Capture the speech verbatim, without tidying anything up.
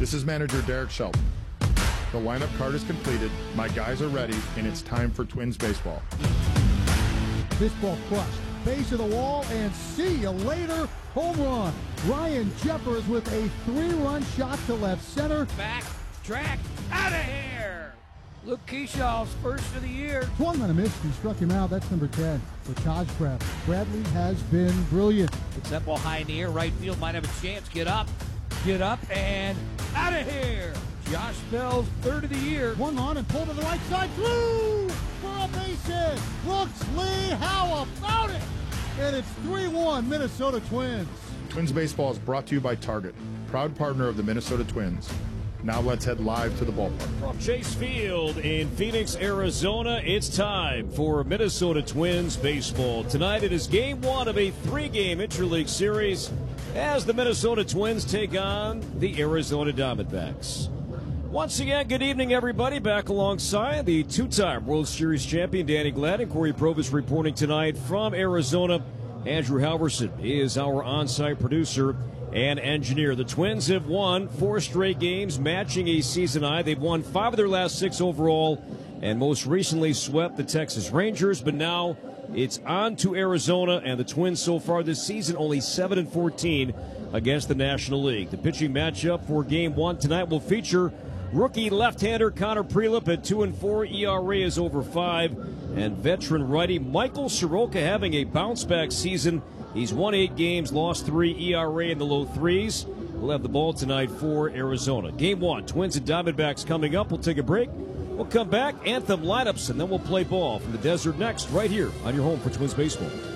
This is manager Derek Shelton. The lineup card is completed, my guys are ready, and it's time for Twins baseball. This ball crushed. Base of the wall, and see you later. Home run. Ryan Jeffers with a three-run shot to left center. Back, track, out of here. Luke Keshaw's first of the year. Swung on a miss. He struck him out. That's number ten for Taj Bradley. Bradley has been brilliant. Puts that ball high in the air. Right field might have a chance. Get up, get up, and out of here. Josh Bell's third of the year. Swung on and pulled to the right side. Through for a base hit. Brooks Lee, how about it? And it's three one Minnesota Twins. Twins baseball is brought to you by Target, proud partner of the Minnesota Twins. Now let's head live to the ballpark. From Chase Field in Phoenix, Arizona, it's time for Minnesota Twins baseball. Tonight it is game one of a three-game interleague series as the Minnesota Twins take on the Arizona Diamondbacks. Once again, good evening, everybody. Back alongside the two-time World Series champion Danny Gladden. Corey Provis reporting tonight from Arizona. Andrew Halverson is our on-site producer and engineer. The Twins have won four straight games, matching a season high. They've won five of their last six overall, and most recently swept the Texas Rangers. But now it's on to Arizona, and the Twins so far this season only seven and fourteen against the National League. The pitching matchup for Game One tonight will feature rookie left-hander Connor Prelip at two and four. E R A is over five, and veteran righty Michael Soroka having a bounce-back season. He's won eight games, lost three, E R A in the low threes. We'll have the ball tonight for Arizona. Game one, Twins and Diamondbacks coming up. We'll take a break. We'll come back, anthem lineups, and then we'll play ball from the desert next, right here on your home for Twins baseball.